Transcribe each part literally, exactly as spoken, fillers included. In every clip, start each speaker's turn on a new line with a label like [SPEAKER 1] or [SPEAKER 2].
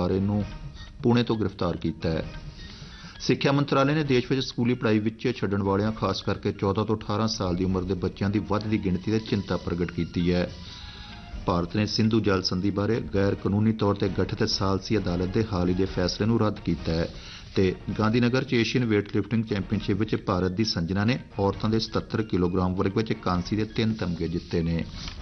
[SPEAKER 1] मंदारे नूं पुणे तो गिरफ्तार किया है। सिक्ख्या मंत्रालय ने देश में स्कूली पढ़ाई विच छड्डण वालियां खास करके चौदह तो अठारह साल की उम्र के बच्चों की वधदी गिणती ते चिंता प्रगट की है। भारत ने सिंधु जल संधि बारे गैर कानूनी तौर पर गठित सालसी अदालत के हाल ही के फैसले नूं रद्द किया है ते गांधीनगर च एशियन वेट लिफ्टिंग चैंपीयनशिप में भारत की संजना ने औरतों के सतहत्तर किलोग्राम वर्ग में कांसी के तीन तमगे जिते ने।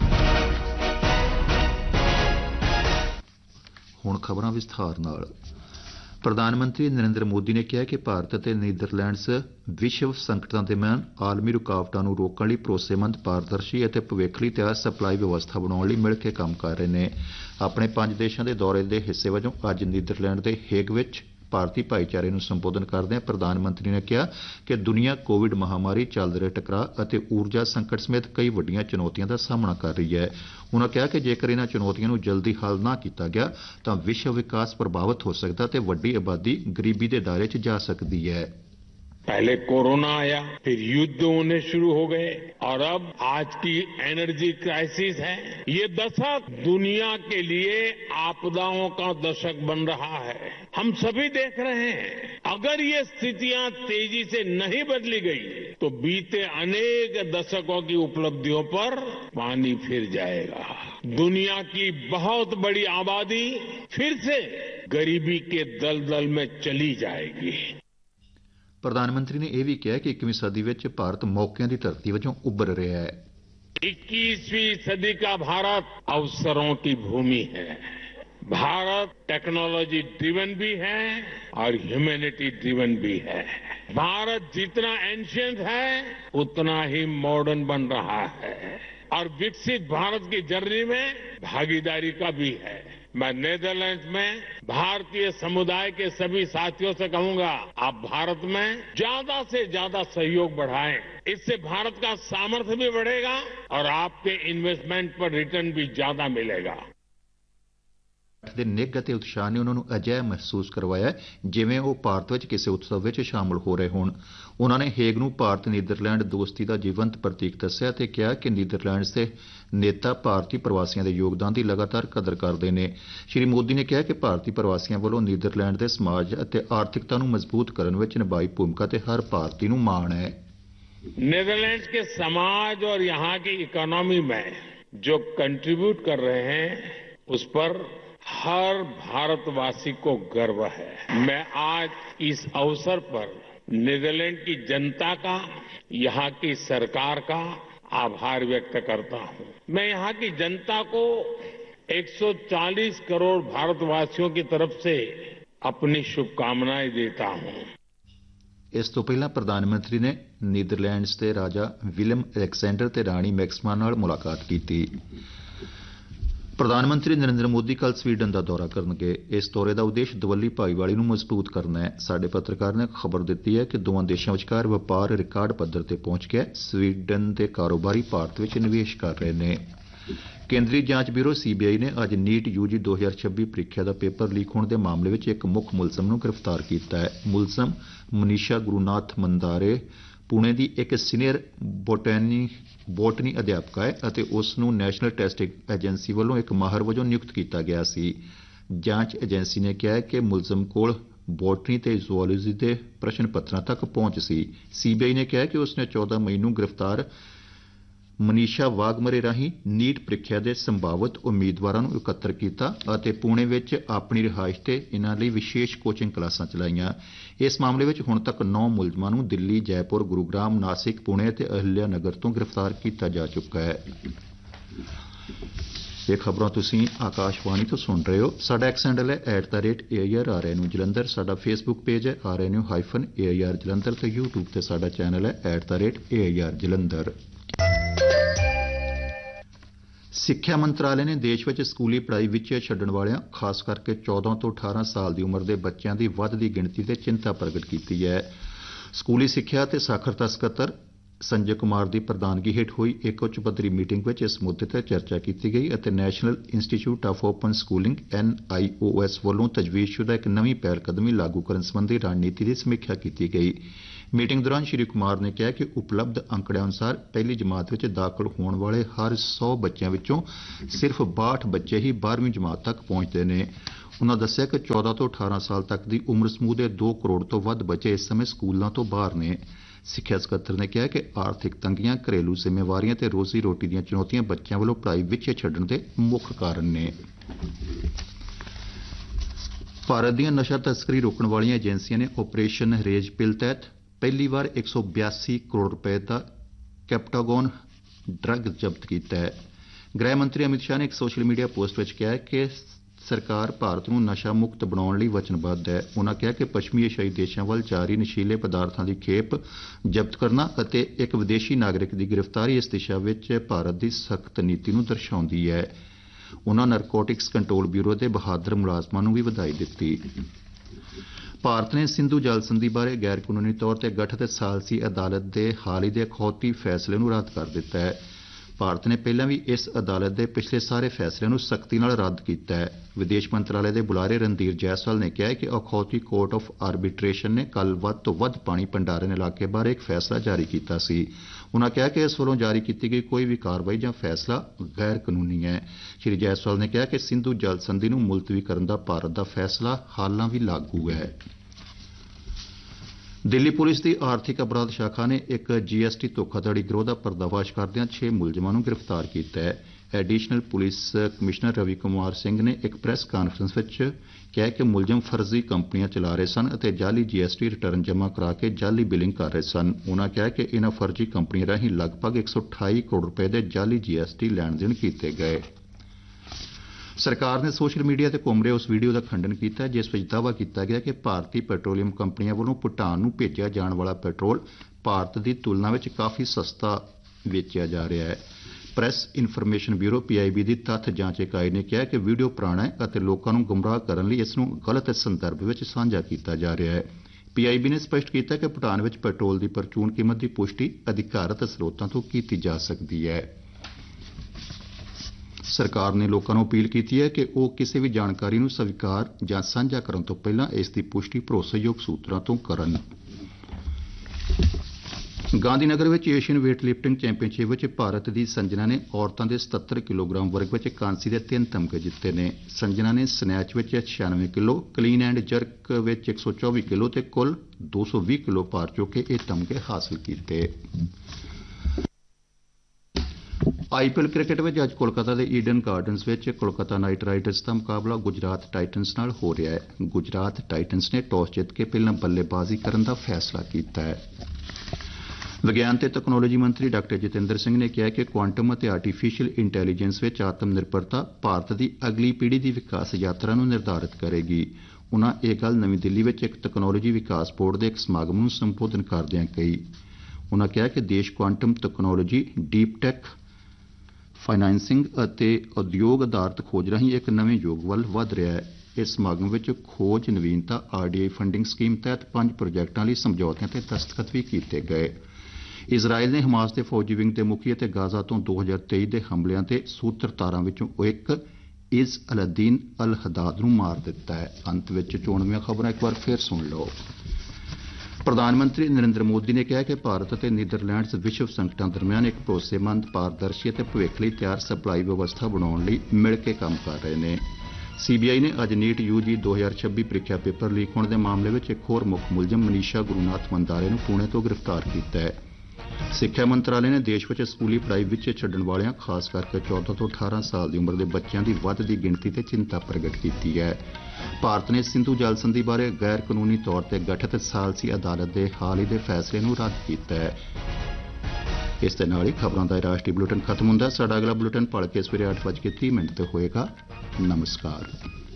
[SPEAKER 1] हुण खबरां विस्तार नाल। प्रधानमंत्री नरेंद्र मोदी ने कहा कि भारत और नीदरलैंड्स विश्व संकटां दे दरमियान आलमी रुकावटां नूं रोकण लई भरोसेमंद पारदर्शी और भविख लई तैयार सप्लाई व्यवस्था बनाउण लई मिल के काम कर रहे हैं। अपने पांच देशों के दौरे के हिस्से वजों अज नीदरलैंड के हेग विच भारतीय भाईचारे नूं संबोधन करदे प्रधानमंत्री ने कहा कि दुनिया कोविड महामारी चल रहे टकराव और ऊर्जा संकट समेत कई वड्डियां चुनौतियों का सामना कर रही है। उन्होंने कहा कि जेकर इन्हां चुनौतियों नूं जल्दी हल ना किया गया तो विश्व विकास प्रभावित हो सकता है, वड्डी आबादी गरीबी के दायरे च जा सकती है।
[SPEAKER 2] पहले कोरोना आया, फिर युद्ध होने शुरू हो गए और अब आज की एनर्जी क्राइसिस है। ये दशक दुनिया के लिए आपदाओं का दशक बन रहा है। हम सभी देख रहे हैं, अगर ये स्थितियां तेजी से नहीं बदली गई तो बीते अनेक दशकों की उपलब्धियों पर पानी फिर जाएगा। दुनिया की बहुत बड़ी आबादी फिर से गरीबी के दलदल में चली जाएगी।
[SPEAKER 1] प्रधानमंत्री ने यह भी कहा कि इक्कीवीं सदी में भारत मौकों की धरती वजों उभर रहा है।
[SPEAKER 2] इक्कीसवीं सदी का भारत अवसरों की भूमि है। भारत टेक्नोलॉजी ड्रिवन भी है और ह्यूमैनिटी ड्रिवन भी है। भारत जितना एंशिएंट है उतना ही मॉडर्न बन रहा है और विकसित भारत की जर्नी में भागीदारी का भी है। मैं नीदरलैंड्स में भारतीय समुदाय के सभी साथियों से कहूंगा, आप भारत में ज्यादा से ज्यादा सहयोग बढ़ाएं। इससे भारत का सामर्थ्य भी बढ़ेगा और आपके इन्वेस्टमेंट पर रिटर्न भी ज्यादा मिलेगा।
[SPEAKER 1] ਦੇ ਨਿੱਘ ਅਤੇ ਉਤਸ਼ਾਹ ਨੇ ਉਹਨਾਂ ਨੂੰ ਅਜਿਹਾ ਮਹਿਸੂਸ ਕਰਵਾਇਆ ਜਿਵੇਂ ਉਹ ਭਾਰਤ ਵਿੱਚ ਕਿਸੇ ਉਤਸਵ ਵਿੱਚ ਸ਼ਾਮਲ ਹੋ ਰਹੇ ਹੋਣ। ਉਹਨਾਂ ਨੇ ਹੇਗ ਨੂੰ ਭਾਰਤ ਨੀਦਰਲੈਂਡ ਦੋਸਤੀ ਦਾ ਜੀਵੰਤ ਪ੍ਰਤੀਕ ਦੱਸਿਆ ਤੇ ਕਿਹਾ ਕਿ ਨੀਦਰਲੈਂਡਸ ਦੇ ਨੇਤਾ ਭਾਰਤੀ ਪ੍ਰਵਾਸੀਆਂ ਦੇ ਯੋਗਦਾਨ ਦੀ ਲਗਾਤਾਰ ਕਦਰ ਕਰਦੇ ਨੇ। ਸ਼੍ਰੀ ਮੋਦੀ ਨੇ ਕਿਹਾ ਕਿ ਭਾਰਤੀ ਪ੍ਰਵਾਸੀਆਂ ਵੱਲੋਂ ਨੀਦਰਲੈਂਡ ਦੇ ਸਮਾਜ ਅਤੇ ਆਰਥਿਕਤਾ ਨੂੰ ਮਜ਼ਬੂਤ ਕਰਨ ਵਿੱਚ ਨਿਭਾਈ ਭੂਮਿਕਾ ਤੇ ਹਰ ਭਾਰਤੀ ਨੂੰ ਮਾਣ ਹੈ।
[SPEAKER 2] नीदरलैंड्स के समाज और यहाँ की इकोनॉमी में जो कंट्रीब्यूट कर रहे हैं उस पर हर भारतवासी को गर्व है। मैं आज इस अवसर पर नीदरलैंड की जनता का, यहाँ की सरकार का आभार व्यक्त करता हूं। मैं यहाँ की जनता को एक सौ चालीस करोड़ भारतवासियों की तरफ से अपनी शुभकामनाएं देता हूं।
[SPEAKER 1] इस तो पहला प्रधानमंत्री ने नीदरलैंड्स के राजा विलियम अलेक्जेंडर ते राणी मैक्सिमा नाल मुलाकात की थी। प्रधानमंत्री नरेंद्र मोदी कल स्वीडन का दौरा करनगे। इस दौरे का उद्देश्य दवल्ली भाईवाली नूं मजबूत करना है। साडे पत्रकार ने खबर दी है कि दोवां देशों विचकार व्यापार रिकार्ड पद्धर ते पहुंच गया। स्वीडन के कारोबारी भारत में निवेश कर रहे हैं। केंद्रीय जांच ब्यूरो सीबीआई ने अज नीट यूजी दो हज़ार छब्बीस प्रीखिया का पेपर लीक होने के मामले में एक मुख मुलजम नूं गिरफ्तार किया है। मुलजम मनीषा गुरुनाथ मंदारे पुणे की एक सीनियर बोटैनी बोटनी अध्यापक है और उसनूं नैशनल टैसटिंग एजेंसी वालों एक माहर वजों नियुक्त किया गया सी। जांच एजेंसी ने कहा कि मुलजम कोल बोटनी ते जूलॉजी के प्रश्न पत्रों तक पहुंच सी। सीबीआई ने कहा कि उसने चौदह मई नूं गिरफ्तार मनीषा वाघमरे राही नीट प्रीखिया के संभावित उम्मीदवारों को इकत्र किया और पुणे में अपनी रिहाइश से इन्हां लई विशेष कोचिंग क्लासां चलाईयां। इस मामले में हुण तक नौ मुलजमां नूं दिल्ली, जयपुर, गुरुग्राम, नासिक, पुणे ते अहिल्या नगर तो गिरफ्तार किया जा चुका है। ये खबरों तुसीं आकाशवाणी तो सुन रहे हो। साडा एक्स हैंडल है at the rate A I R are N Jalandhar. साडा फेसबुक पेज है are N you hyphen A I R Jalandhar ते यूट्यूब ते साडा चैनल है at the rate A I R Jalandhar. सिक्ख्या मंत्रालय ने देश में स्कूली पढ़ाई विच छड्डण वालियां खास करके चौदह तो अठारह साल की उम्र के बच्चों की वधदी गिणती ते चिंता प्रगट की है। स्कूली सिक्ख्या ते साखरता सकत्तर संजय कुमार की प्रधानगी हेठ हुई एक उच्च पद्धरी मीटिंग में इस मुद्दे पर चर्चा की गई और national institute of open schooling N I O S वालों तजवीज़शुदा एक नवीं पहलकदमी लागू करने संबंधी रणनीति की समीक्षा की गई। मीटिंग दौरान श्री कुमार ने कहा कि उपलब्ध आंकड़े अनुसार पहली जमात में दाखिल होने वाले हर सौ बच्चों विचों सिर्फ बाहठ बच्चे ही बारहवीं जमात तक पहुंचते हैं। ਉਨ੍ਹਾਂ ਦੱਸਿਆ ਕਿ ਚੌਦਾਂ ਤੋਂ ਅਠਾਰਾਂ ਸਾਲ ਤੱਕ ਦੀ ਉਮਰ ਸਮੂਹ ਦੇ ਦੋ ਕਰੋੜ ਤੋਂ ਵੱਧ ਬੱਚੇ ਇਸ ਸਮੇਂ ਸਕੂਲਾਂ ਤੋਂ ਬਾਹਰ ਨੇ। ਸਿੱਖਿਆ ਸਕੱਤਰ ਨੇ ਕਿਹਾ ਕਿ ਆਰਥਿਕ ਤੰਗੀਆਂ, ਘਰੇਲੂ ਜ਼ਿੰਮੇਵਾਰੀਆਂ ਤੇ ਰੋਜ਼ੀ ਰੋਟੀ ਦੀਆਂ ਚੁਣੌਤੀਆਂ ਬੱਚਿਆਂ ਵੱਲੋਂ ਪੜ੍ਹਾਈ ਵਿੱਚੇ ਛੱਡਣ ਦੇ ਮੁੱਖ ਕਾਰਨ ਨੇ। ਭਾਰਤ ਦੀਆਂ ਨਸ਼ਾ ਤਸਕਰੀ ਰੋਕਣ ਵਾਲੀਆਂ ਏਜੰਸੀਆਂ ਨੇ ਆਪਰੇਸ਼ਨ ਰੇਜ ਪਿਲ ਤਹਿਤ ਪਹਿਲੀ ਵਾਰ ਇੱਕ ਸੌ ਬਿਆਸੀ ਕਰੋੜ ਰੁਪਏ ਦਾ ਕੈਪਟਾਗੋਨ ਡਰੱਗ ਜ਼ਬਤ ਕੀਤਾ ਹੈ। ਗ੍ਰਹਿ ਮੰਤਰੀ ਅਮਿਤ ਸ਼ਾਹ ਨੇ ਇੱਕ ਸੋਸ਼ਲ ਮੀਡੀਆ ਪੋਸਟ ਵਿੱਚ ਕਿਹਾ ਕਿ ਸਰਕਾਰ ਭਾਰਤ ਨੂੰ ਨਸ਼ਾ ਮੁਕਤ ਬਣਾਉਣ ਲਈ ਵਚਨਬੱਧ ਹੈ। ਉਨ੍ਹਾਂ ਕਿਹਾ ਕਿ ਪੱਛਮੀ ਏਸ਼ੀਆਈ ਦੇਸ਼ਾਂ ਵੱਲ ਜਾਰੀ ਨਸ਼ੀਲੇ ਪਦਾਰਥਾਂ ਦੀ ਖੇਪ ਜ਼ਬਤ ਕਰਨਾ ਅਤੇ ਇੱਕ ਵਿਦੇਸ਼ੀ ਨਾਗਰਿਕ ਦੀ ਗ੍ਰਿਫਤਾਰੀ ਇਸ ਦਿਸ਼ਾ ਵਿੱਚ ਭਾਰਤ ਦੀ ਸਖਤ ਨੀਤੀ ਨੂੰ ਦਰਸਾਉਂਦੀ ਹੈ। ਉਨ੍ਹਾਂ ਨਾਰਕੋਟਿਕਸ ਕੰਟਰੋਲ ਬਿਊਰੋ ਦੇ ਬਹਾਦਰ ਮੁਲਾਜ਼ਮਾਂ ਨੂੰ ਵੀ ਵਧਾਈ ਦਿੱਤੀ। ਭਾਰਤ ਨੇ ਸਿੰਧੂ ਜਲ ਸੰਧੀ ਬਾਰੇ ਗੈਰ ਕਾਨੂੰਨੀ ਤੌਰ ਤੇ ਗਠਿਤ ਸਾਲਸੀ ਅਦਾਲਤ ਦੇ ਹਾਲ ਹੀ ਦੇ ਅਖੌਤੀ ਫੈਸਲੇ ਨੂੰ ਰੱਦ ਕਰ ਦਿੱਤਾ ਹੈ। ਭਾਰਤ ਨੇ ਪਹਿਲਾਂ ਵੀ ਇਸ ਅਦਾਲਤ ਦੇ ਪਿਛਲੇ ਸਾਰੇ ਫੈਸਲਿਆਂ ਨੂੰ ਸਖਤੀ ਨਾਲ ਰੱਦ ਕੀਤਾ ਹੈ। ਵਿਦੇਸ਼ ਮੰਤਰਾਲੇ ਦੇ ਬੁਲਾਰੇ ਰਣਧੀਰ ਜੈਸਵਾਲ ਨੇ ਕਿਹਾ ਕਿ ਅਖੌਤੀ ਕੋਰਟ ਆਫ ਆਰਬਿਟ੍ਰੇਸ਼ਨ ਨੇ ਕੱਲ੍ਹ ਵੱਧ ਤੋਂ ਵੱਧ ਪਾਣੀ ਭੰਡਾਰਨ ਇਲਾਕੇ ਬਾਰੇ ਇੱਕ ਫੈਸਲਾ ਜਾਰੀ ਕੀਤਾ ਸੀ। ਉਨ੍ਹਾਂ ਕਿਹਾ ਕਿ ਇਸ ਵੱਲੋਂ ਜਾਰੀ ਕੀਤੀ ਗਈ ਕੋਈ ਵੀ ਕਾਰਵਾਈ ਜਾਂ ਫੈਸਲਾ ਗੈਰ ਕਾਨੂੰਨੀ ਹੈ। ਸ਼੍ਰੀ ਜੈਸਵਾਲ ਨੇ ਕਿਹਾ ਕਿ ਸਿੰਧੂ ਜਲ ਸੰਧੀ ਨੂੰ ਮੁਲਤਵੀ ਕਰਨ ਦਾ ਭਾਰਤ ਦਾ ਫੈਸਲਾ ਹਾਲਾਂ ਵੀ ਲਾਗੂ ਹੈ। ਦਿੱਲੀ ਪੁਲਿਸ ਦੀ ਆਰਥਿਕ ਅਪਰਾਧ ਸ਼ਾਖਾ ਨੇ ਇੱਕ ਜੀਐਸਟੀ ਧੋਖਾਧੜੀ ਗਿਰੋਹ ਦਾ ਪਰਦਾਫਾਸ਼ ਕਰਦਿਆਂ ਛੇ ਮੁਲਜ਼ਮਾਂ ਨੂੰ ਗ੍ਰਿਫਤਾਰ ਕੀਤਾ ਹੈ। Additional police commissioner Ravi Kumar Singh ਨੇ ਇੱਕ ਪ੍ਰੈਸ ਕਾਨਫਰੰਸ ਵਿੱਚ ਕਿਹਾ ਕਿ ਮੁਲਜ਼ਮ ਫਰਜ਼ੀ ਕੰਪਨੀਆਂ ਚਲਾ ਰਹੇ ਸਨ ਅਤੇ ਜਾਲੀ ਜੀਐਸਟੀ ਰਿਟਰਨ ਜਮ੍ਹਾਂ ਕਰਾ ਕੇ ਜਾਲੀ ਬਿਲਿੰਗ ਕਰ ਰਹੇ ਸਨ। ਉਨ੍ਹਾਂ ਕਿਹਾ ਕਿ ਇਨ੍ਹਾਂ ਫਰਜ਼ੀ ਕੰਪਨੀਆਂ ਰਾਹੀਂ ਲਗਭਗ ਇੱਕ ਸੌ ਅਠਾਈ ਕਰੋੜ ਰੁਪਏ ਦੇ ਜਾਲੀ ਜੀਐਸਟੀ ਲੈਣ ਦੇਣ ਕੀਤੇ ਗਏ। ਸਰਕਾਰ ਨੇ ਸੋਸ਼ਲ ਮੀਡੀਆ ਤੇ ਘੁੰਮ ਰਹੇ ਉਸ ਵੀਡੀਓ ਦਾ ਖੰਡਨ ਕੀਤਾ ਜਿਸ ਵਿੱਚ ਦਾਅਵਾ ਕੀਤਾ ਗਿਆ ਕਿ ਭਾਰਤੀ ਪੈਟਰੋਲੀਅਮ ਕੰਪਨੀਆਂ ਵੱਲੋਂ ਭੂਟਾਨ ਨੂੰ ਭੇਜਿਆ ਜਾਣ ਵਾਲਾ ਪੈਟਰੋਲ ਭਾਰਤ ਦੀ ਤੁਲਨਾ ਵਿੱਚ ਕਾਫੀ ਸਸਤਾ ਵੇਚਿਆ ਜਾ ਰਿਹਾ ਹੈ। ਪ੍ਰੈਸ ਇਨਫੋਰਮੇਸ਼ਨ ਬਿਊਰੋ ਪੀਆਈਬੀ ਦੀ ਤੱਥ ਜਾਂਚ ਇਕਾਈ ਨੇ ਕਿਹਾ ਕਿ ਵੀਡੀਓ ਪੁਰਾਣਾ ਹੈ ਅਤੇ ਲੋਕਾਂ ਨੂੰ ਗੁੰਮਰਾਹ ਕਰਨ ਲਈ ਇਸ ਨੂੰ ਗਲਤ ਸੰਦਰਭ ਵਿੱਚ ਸਾਂਝਾ ਕੀਤਾ ਜਾ ਰਿਹਾ ਹੈ। ਪੀਆਈਬੀ ਨੇ ਸਪਸ਼ਟ ਕੀਤਾ ਕਿ ਭੂਟਾਨ ਵਿੱਚ ਪੈਟਰੋਲ ਦੀ ਪ੍ਰਚੂਨ ਕੀਮਤ ਦੀ ਪੁਸ਼ਟੀ ਅਧਿਕਾਰਤ ਸਰੋਤਾਂ ਤੋਂ ਕੀਤੀ ਜਾ ਸਕਦੀ ਹੈ। ਸਰਕਾਰ ਨੇ ਲੋਕਾਂ ਨੂੰ ਅਪੀਲ ਕੀਤੀ ਹੈ ਕਿ ਉਹ ਕਿਸੇ ਵੀ ਜਾਣਕਾਰੀ ਨੂੰ ਸਵੀਕਾਰ ਜਾਂ ਸਾਂਝਾ ਕਰਨ ਤੋਂ ਪਹਿਲਾਂ ਇਸ ਦੀ ਪੁਸ਼ਟੀ ਭਰੋਸੇਯੋਗ ਸੂਤਰਾਂ ਤੋਂ ਕਰਨ। ਗਾਂਧੀਨਗਰ ਵਿੱਚ ਏਸ਼ੀਅਨ ਵੇਟ ਲਿਫਟਿੰਗ ਚੈਂਪੀਅਨਸ਼ਿਪ ਵਿੱਚ ਭਾਰਤ ਦੀ ਸੰਜਨਾ ਨੇ ਔਰਤਾਂ ਦੇ ਸਤੱਤਰ ਕਿਲੋਗ੍ਰਾਮ ਵਰਗ ਵਿੱਚ ਕਾਂਸੀ ਦੇ ਤਿੰਨ ਤਮਗੇ ਜਿੱਤੇ ਨੇ। ਸੰਜਨਾ ਨੇ ਸਨੈਚ ਵਿੱਚ ਛਿਆਨਵੇਂ ਕਿਲੋ, ਕਲੀਨ ਐਂਡ ਜਰਕ ਵਿੱਚ ਇੱਕ ਸੌ ਚੌਵੀ ਕਿਲੋ ਤੇ ਕੁੱਲ ਦੋ ਸੌ ਵੀਹ ਕਿਲੋ ਭਾਰ ਚੁੱਕ ਕੇ ਇਹ ਤਮਗੇ ਹਾਸਲ ਕੀਤੇ। ਆਈਪੀਐਲ ਕ੍ਰਿਕਟ ਵਿੱਚ ਅੱਜ ਕੋਲਕਾਤਾ ਦੇ ਈਡਨ ਗਾਰਡਨਜ਼ ਵਿੱਚ ਕੋਲਕਾਤਾ ਨਾਈਟ ਰਾਈਡਰਜ਼ ਦਾ ਮੁਕਾਬਲਾ ਗੁਜਰਾਤ ਟਾਈਟਨਜ਼ ਨਾਲ ਹੋ ਰਿਹਾ ਹੈ। ਗੁਜਰਾਤ ਟਾਈਟਨਜ਼ ਨੇ ਟਾਸ ਜਿੱਤ ਕੇ ਪਹਿਲਾਂ ਬੱਲੇਬਾਜ਼ੀ ਕਰਨ ਦਾ ਫੈਸਲਾ ਕੀਤਾ ਹੈ। ਵਿਗਿਆਨ ਤੇ ਤਕਨਾਲੋਜੀ ਮੰਤਰੀ ਡਾਕਟਰ ਜਤਿੰਦਰ ਸਿੰਘ ਨੇ ਕਿਹਾ ਕਿ ਕੁਆਂਟਮ ਅਤੇ ਆਰਟੀਫੀਸ਼ੀਅਲ ਇੰਟੈਲੀਜੈਂਸ ਵਿੱਚ ਆਤਮ ਨਿਰਭਰਤਾ ਭਾਰਤ ਦੀ ਅਗਲੀ ਪੀੜ੍ਹੀ ਦੀ ਵਿਕਾਸ ਯਾਤਰਾ ਨੂੰ ਨਿਰਧਾਰਿਤ ਕਰੇਗੀ। ਉਨ੍ਹਾਂ ਇਹ ਗੱਲ ਨਵੀਂ ਦਿੱਲੀ ਵਿੱਚ ਇੱਕ ਤਕਨਾਲੋਜੀ ਵਿਕਾਸ ਬੋਰਡ ਦੇ ਇੱਕ ਸਮਾਗਮ ਨੂੰ ਸੰਬੋਧਨ ਕਰਦਿਆਂ ਕਹੀ। ਉਨ੍ਹਾਂ ਕਿਹਾ ਕਿ ਦੇਸ਼ ਕੁਆਂਟਮ ਤਕਨਾਲੋਜੀ, ਡੀਪ ਟੈਕ, ਫਾਈਨਾਂਸਿੰਗ ਅਤੇ ਉਦਯੋਗ ਆਧਾਰਿਤ ਖੋਜ ਰਾਹੀਂ ਇੱਕ ਨਵੇਂ ਯੁੱਗ ਵੱਲ ਵਧ ਰਿਹਾ ਹੈ। ਇਸ ਸਮਾਗਮ ਵਿੱਚ ਖੋਜ ਨਵੀਨਤਾ ਆਰਡੀਆਈ ਫੰਡਿੰਗ ਸਕੀਮ ਤਹਿਤ ਪੰਜ ਪ੍ਰੋਜੈਕਟਾਂ ਲਈ ਸਮਝੌਤਿਆਂ ਤੇ ਦਸਤਖਤ ਵੀ ਕੀਤੇ ਗਏ। ਇਜ਼ਰਾਈਲ ਨੇ ਹਮਾਸ ਦੇ ਫੌਜੀ ਵਿੰਗ ਦੇ ਮੁਖੀ ਅਤੇ ਗਾਜ਼ਾ ਤੋਂ ਦੋ ਹਜ਼ਾਰ ਤੇਈ ਦੇ ਹਮਲਿਆਂ ਦੇ ਸੂਤਰਧਾਰਾਂ ਵਿੱਚੋਂ ਇੱਕ ਇਜ਼ ਅਲਦੀਨ ਅਲ ਹਦਾਦ ਨੂੰ ਮਾਰ ਦਿੱਤਾ ਹੈ। ਅੰਤ ਵਿੱਚ ਚੋਣਵੀਆਂ ਖਬਰਾਂ ਇੱਕ ਵਾਰ ਫਿਰ ਸੁਣ ਲਓ। ਪ੍ਰਧਾਨ ਮੰਤਰੀ ਨਰਿੰਦਰ ਮੋਦੀ ਨੇ ਕਿਹਾ ਕਿ ਭਾਰਤ ਅਤੇ ਨੀਦਰਲੈਂਡਜ਼ ਵਿਸ਼ਵ ਸੰਕਟਾਂ ਦਰਮਿਆਨ ਇੱਕ ਭਰੋਸੇਮੰਦ, ਪਾਰਦਰਸ਼ੀ ਅਤੇ ਭਵਿੱਖ ਲਈ ਤਿਆਰ ਸਪਲਾਈ ਵਿਵਸਥਾ ਬਣਾਉਣ ਲਈ ਮਿਲ ਕੇ ਕੰਮ ਕਰ ਰਹੇ ਨੇ। ਸੀਬੀਆਈ ਨੇ ਅੱਜ ਨੀਟ ਯੂਜੀ ਦੋ ਹਜ਼ਾਰ ਛੱਬੀ ਪ੍ਰੀਖਿਆ ਪੇਪਰ ਲੀਕ ਹੋਣ ਦੇ ਮਾਮਲੇ ਵਿੱਚ ਇੱਕ ਹੋਰ ਮੁੱਖ ਮੁਲਜ਼ਮ ਮਨੀਸ਼ਾ ਗੁਰੂਨਾਥ ਮੰਦਾਰੇ ਨੂੰ ਪੁਣੇ ਤੋਂ ਗ੍ਰਿਫਤਾਰ ਕੀਤਾ ਹੈ। ਸਿੱਖਿਆ ਮੰਤਰਾਲੇ ਨੇ ਦੇਸ਼ ਵਿੱਚ ਸਕੂਲੀ ਪੜ੍ਹਾਈ ਵਿੱਚ ਛੱਡਣ ਵਾਲਿਆਂ, ਖਾਸ ਕਰਕੇ ਚੌਦਾਂ ਤੋਂ ਅਠਾਰਾਂ ਸਾਲ ਦੀ ਉਮਰ ਦੇ ਬੱਚਿਆਂ ਦੀ ਵੱਧਦੀ ਗਿਣਤੀ ਤੇ ਚਿੰਤਾ ਪ੍ਰਗਟ ਕੀਤੀ ਹੈ। ਭਾਰਤ ਨੇ ਸਿੰਧੂ ਜਲ ਸੰਧੀ ਬਾਰੇ ਗੈਰ ਕਾਨੂੰਨੀ ਤੌਰ ਤੇ ਗਠਿਤ ਸਾਲਸੀ ਅਦਾਲਤ ਦੇ ਹਾਲ ਹੀ ਦੇ ਫੈਸਲੇ ਨੂੰ ਰੱਦ ਕੀਤਾ ਹੈ। ਇਸ ਦੇ ਨਾਲ ਹੀ ਖਬਰਾਂ ਦਾ ਰਾਸ਼ਟਰੀ ਬੁਲੇਟਿਨ ਖਤਮ ਹੁੰਦਾ। ਸਾਡਾ ਅਗਲਾ ਬੁਲੇਟਿਨ ਭਲਕੇ ਸਵੇਰੇ ਅੱਠ ਵੱਜ ਕੇ ਤੀਹ ਮਿੰਟ ਤੇ ਹੋਏਗਾ। ਨਮਸਕਾਰ।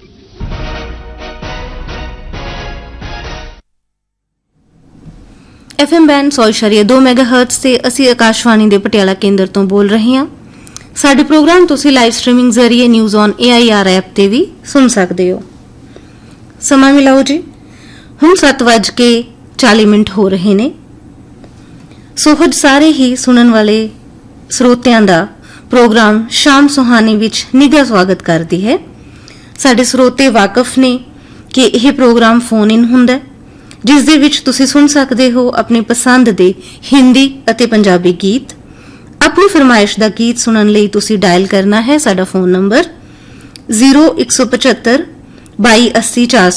[SPEAKER 3] एफ एम बैंड सौ इशारिया दो मैगाहर्ट्ज से ਅਸੀਂ ਆਕਾਸ਼ਵਾਣੀ ਦੇ ਪਟਿਆਲਾ ਕੇਂਦਰ ਤੋਂ ਬੋਲ ਰਹੇ ਹਾਂ। ਸਾਡੇ ਪ੍ਰੋਗਰਾਮ ਤੁਸੀਂ ਲਾਈਵ ਸਟ੍ਰੀਮਿੰਗ ਜ਼ਰੀਏ news on A I R app ਤੇ ਵੀ ਸੁਣ ਸਕਦੇ ਹੋ। ਸਮਾਂ ਮਿਲਾਓ ਜੀ, ਹੁਣ ਸੱਤ ਵੱਜ ਕੇ ਚਾਲੀ ਮਿੰਟ ਹੋ ਰਹੇ ਨੇ। ਸੋਹਜ ਸਾਰੇ ਹੀ ਸੁਣਨ ਵਾਲੇ ਸਰੋਤਿਆਂ ਦਾ ਪ੍ਰੋਗਰਾਮ ਸ਼ਾਮ ਸੁਹਾਨੀ ਵਿੱਚ ਨਿੱਘਾ ਸਵਾਗਤ ਕਰਦੀ ਹੈ। ਸਾਡੇ ਸਰੋਤੇ ਵਾਕਫ ਨੇ ਕਿ ਇਹ ਪ੍ਰੋਗਰਾਮ ਫੋਨ ਇਨ ਹੁੰਦਾ ਹੈ, ਜਿਸ ਦੇ ਵਿੱਚ ਤੁਸੀਂ ਸੁਣ ਸਕਦੇ ਹੋ ਆਪਣੀ ਪਸੰਦ ਦੇ ਹਿੰਦੀ ਅਤੇ ਪੰਜਾਬੀ ਗੀਤ। ਆਪਣੀ ਫਰਮਾਇਸ਼ ਦਾ ਗੀਤ ਸੁਣਨ ਲਈ ਤੁਸੀਂ ਡਾਇਲ ਕਰਨਾ ਹੈ ਸਾਡਾ ਫੋਨ ਨੰਬਰ ਜ਼ੀਰੋ ਇੱਕ ਸੌ ਪਝੱਤਰ बाई अस्सी चार